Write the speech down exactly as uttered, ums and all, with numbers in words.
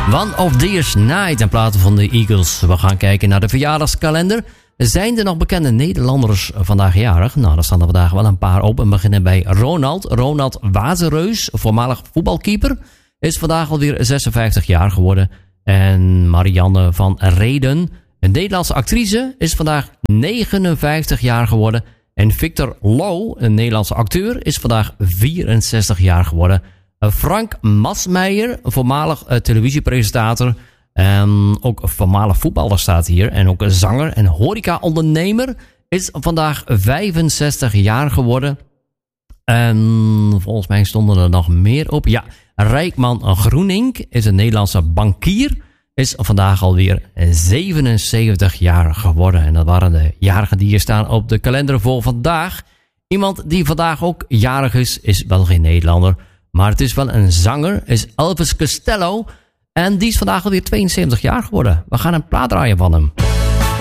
One of These Night en platen van de Eagles. We gaan kijken naar de verjaardagskalender. Zijn er nog bekende Nederlanders vandaag jarig? Nou, daar staan er vandaag wel een paar op. En beginnen bij Ronald. Ronald Wazereus, voormalig voetbalkeeper, is vandaag alweer zesenvijftig jaar geworden. En Marianne van Reden, een Nederlandse actrice, is vandaag negenenvijftig jaar geworden. En Victor Low, een Nederlandse acteur, is vandaag vierenzestig jaar geworden. Frank Masmeijer, voormalig uh, televisiepresentator. Um, ook een voormalig voetballer staat hier. En ook een zanger en horeca-ondernemer is vandaag vijfenzestig jaar geworden. En volgens mij stonden er nog meer op. Ja, Rijkman Groenink is een Nederlandse bankier. Is vandaag alweer zevenenzeventig jaar geworden. En dat waren de jarigen die hier staan op de kalender voor vandaag. Iemand die vandaag ook jarig is, is wel geen Nederlander. Maar het is wel een zanger, is Elvis Costello. En die is vandaag alweer tweeënzeventig jaar geworden. We gaan een plaat draaien van hem.